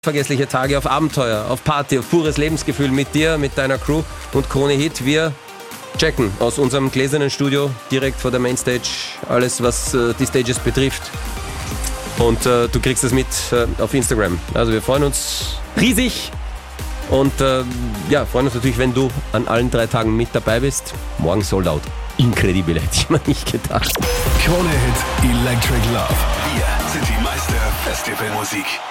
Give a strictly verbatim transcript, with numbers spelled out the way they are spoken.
Vergessliche Tage auf Abenteuer, auf Party, auf pures Lebensgefühl mit dir, mit deiner Crew und Krone Hit. Wir checken aus unserem gläsernen Studio direkt vor der Mainstage alles, was äh, die Stages betrifft. Und äh, du kriegst es mit äh, auf Instagram. Also wir freuen uns riesig und äh, ja, freuen uns natürlich, wenn du an allen drei Tagen mit dabei bist. Morgen sold out. Incredibile, hätte ich mir nicht gedacht. Krone Hit Electric Love. Wir sind die Meister Festivalmusik.